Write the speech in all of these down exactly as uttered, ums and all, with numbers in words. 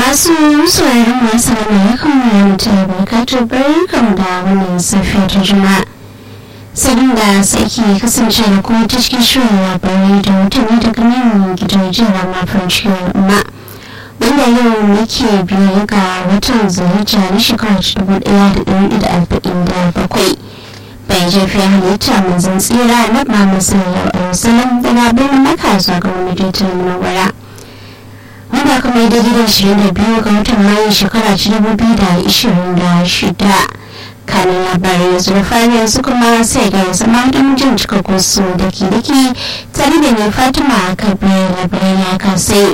Masu sauraron masu alaikum ta barkatu barkan da wannan safiya ta juma'a. Sabin da sake kasance da kuma ta cikin shirin labarai da mutane daga nan gidan jira mafin cikin al'umma. Wanda yau muke biyu ga watan zuhijja na shekarar dubu ɗaya da ɗari da arba'in da bakwai. Bai jefi halitta manzan tsira na Muhammad sallallahu alaihi wasallam daga birnin Makka zuwa ga wani daitar munawwara. Wanda kuma ya daidai da ashirin da biyu ga watan Mayu shekara ta dubu biyu da ashirin da shida. Kanin labarai yanzu da fari yanzu kuma sai ga zama don jin cikakkun su daki-daki tare da ne Fatima Kabir labarai ya kasai.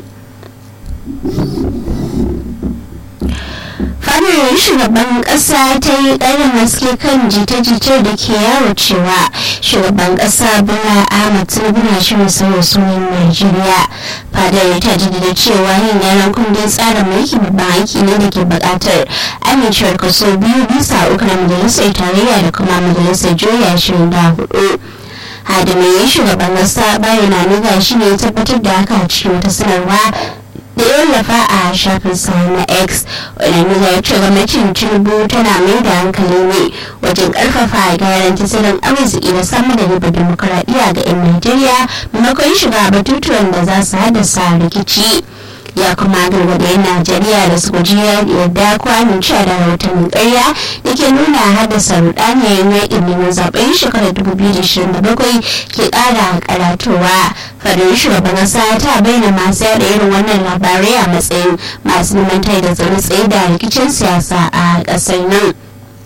Fadar shugaban kasa ta yi ƙarin haske kan jita-jitar da ke yawo cewa shugaban kasa Bola Ahmed Tinubu na shirin sauya sunan Najeriya. Fadar ta jaddada cewa yin gyaran kundin tsarin mulki babban aiki ne da ke buƙatar amincewar kaso biyu bisa uku na majalisar tarayya da kuma majalisar juya ashirin da hudu. Hadimin shugaban kasa bayyana ne shi ne tabbatar da haka cikin wata sanarwa da ya wallafa a shafin sa na X. Wani ya ce gwamnatin Tinubu tana mai da hankali ne wajen karfafa gyaran tattalin arziki da samar da ribar dimokuraɗiyya ga 'yan Najeriya maimakon shiga batutuwan da za su haddasa rikici. Ya kuma gargaɗa 'yan Najeriya da su guji yadda ko amincewa da rahotannin ƙarya da ke nuna haddasa rudaniyar yaƙin neman zaɓen shekarar dubu biyu da ashirin da bakwai ke ƙara karatowa. Fadar shugaban ƙasa ta bayyana masu yada irin wannan labarai a matsayin masu neman tai da tsare tsaye da rikicin siyasa a ƙasar nan.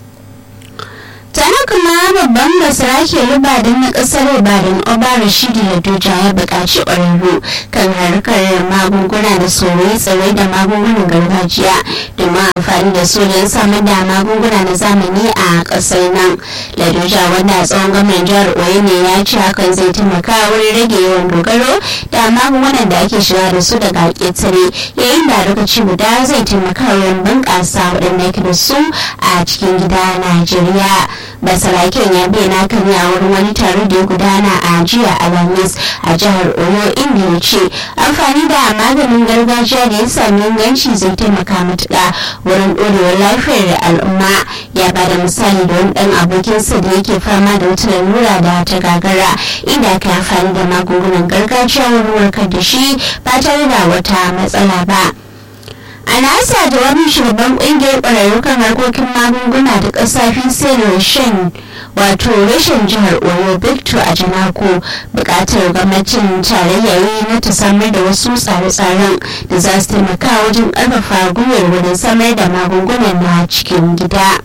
Tana kuma babban basarake Ibadan na kasar Ibadan Oba Rashidi Ladoja ya buƙaci ƙwararru kan harkar magunguna da tsore-tsore da magungunan gargajiya domin amfani da su don samar da magunguna na zamani a ƙasar nan. Ladoja wanda tsawon gwamnan jihar Oyo ne ya ce hakan zai taimaka wurin rage yawan dogaro da magungunan da ake shiga da su daga ƙetare yayin da lokaci guda zai taimaka wurin bunƙasa waɗanda yake da su a cikin gida Najeriya. Basaraken ya bayyana kan ne a wurin wani taro da ya gudana a jiya alhamis a jihar Oyo inda ya ce amfani da maganin gargajiya da ya sami inganci zai taimaka matuƙa wurin ɗorewar lafiyar al'umma. Ya bada misali da wani ɗan abokinsa da yake fama da wata lalura da ta gagara inda aka amfani da magungunan gargajiya wurin warkar da shi ba tare da wata matsala ba. A nasa jawabin shugaban kungiyar ƙwararru kan harkokin magunguna da kasafin sayarwar shan wato rashin jihar Oyo Victor a Janako buƙatar gwamnatin tarayya yi na ta samar da wasu tsare-tsaren da za su taimaka wajen ƙarfafa gwiwar wurin samar da magungunan na cikin gida.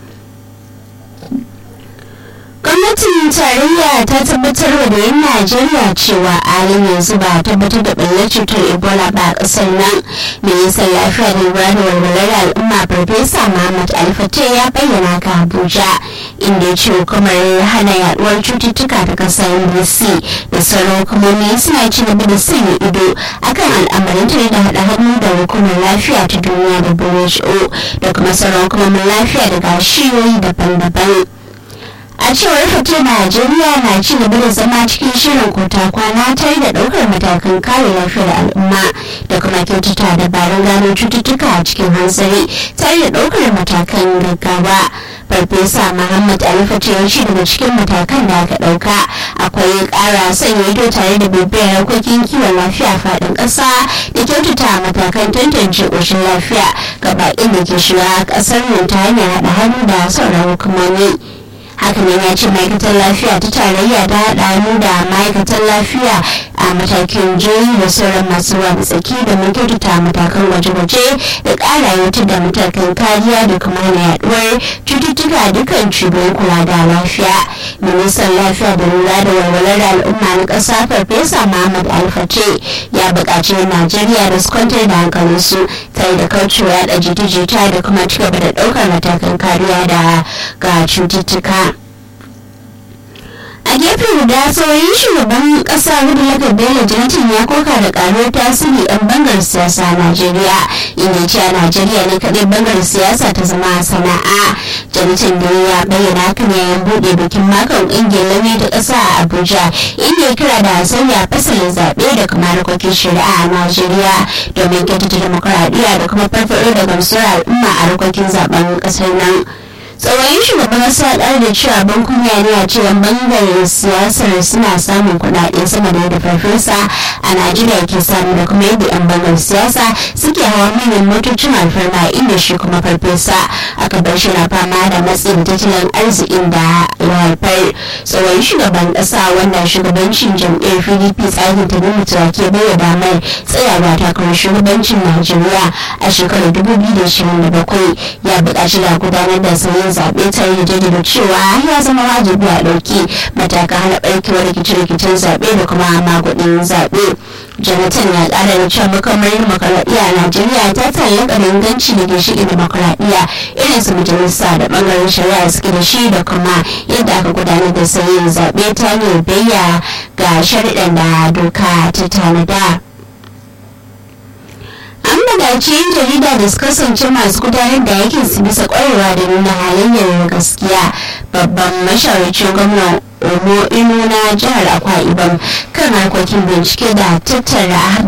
Gwamnatin tarayya ta tabbatar da yan Najeriya cewa halin yanzu ba tabbatar da ɓallar cutar Ebola ba a ƙasar nan. Ministan lafiya da lura da walwalar al'umma Farfesa Muhammad Alfate ya bayyana ka Abuja inda ya ce hukumar hana yaduwar cututtuka ta ƙasar N C da sauran hukumomi suna ci gaba da sanya ido akan al'amarin tare da haɗa hannu da hukumar lafiya ta duniya da W H O da kuma sauran hukumomin lafiya daga shiyoyi daban-daban. A cewar fito Najeriya na ci gaba da zama cikin shirin kota kwana tare da ɗaukar matakan kare lafiyar al'umma da kuma kyautata dabarun gano cututtuka a cikin hanzari tare da ɗaukar matakan gaggawa. Farfesa Muhammad Alifatu ya ce daga cikin matakan da aka ɗauka akwai ƙara sanya ido tare da bibiyar harkokin kiwon lafiya faɗin ƙasa da kyautata matakan tantance ƙoshin lafiya ga baƙin da ke shiga ƙasar nan ta hanyar haɗa hannu da sauran hukumomi. Hakanan ya ce ma'aikatar lafiya ta tarayya ta haɗa hannu da ma'aikatar lafiya a matakin jihohi da sauran masu ruwa da tsaki domin kyautata matakan gwaje-gwaje da ƙara yautar da matakan kariya da kuma hana yaduwar cututtuka dukkan cibiyoyin kula da lafiya. Ministan lafiya da lura da walwalar al'umma na ƙasa Farfesa Muhammad Alfate ya buƙaci Najeriya da su kwantar da hankalinsu tare da kaucewa yaɗa jita-jita da kuma ci gaba da ɗaukar matakan kariya da ga cututtuka. A a gefe guda tsohon shugaban kasa Goodluck Bello Jonathan ya koka da karuwar tasiri yan bangar siyasa a Najeriya, inda ce a Najeriya ne kadai bangar siyasa ta zama sana'a. Jonathan da ya bayyana hakan yayin bude bikin makon ƙungiyar lauyoyi ta kasa a Abuja, inda ya kira da sauya fasalin zaɓe da kuma harkokin shari'a a Najeriya domin kyautata demokuraɗiyya da kuma farfaɗo da gamsuwar al'umma a harkokin zaben ƙasar nan. Tsawayin shugaban kasa ɗar da cewa bankuna ne a cewa bangaren siyasar suna samun kuɗaɗe sama da yadda farfesa a Najeriya ke samu da kuma yadda yan bangar siyasa suke hawa manyan motocin alfarma, inda shi kuma farfesa aka bar shi na fama da matsin tattalin arzikin da ya haifar. Tsawayin shugaban kasa wanda shugabancin jam'iyyar P D P tsarin ta mutuwa ke bai damar tsayawa takarar shugabancin Najeriya a shekarar dubu biyu da ashirin da bakwai ya buƙaci da gudanar da sauyin zaɓe tare da jaddada cewa ya zama wajibi a ɗauki matakan hana ɓarkewar rikice-rikicen zaɓe da kuma magudin zaɓe. Jonathan ya ƙara da cewa makamar dimokuraɗiyya a Najeriya ta ta'allaka da inganci da ginshiƙin dimokuraɗiyya irin su majalisa da ɓangaren shari'a suke da shi da kuma yadda aka gudanar da sauyin zaɓe ta hanyar biyayya ga sharuɗan da doka ta tanada. An buƙaci yin jarida da su kasance masu gudanar da aikin su bisa ƙwarewa da nuna halayyar gaskiya. Babban mashawarcin gwamnan Omo Inu na jihar Akwa Ibom kan harkokin bincike da tattara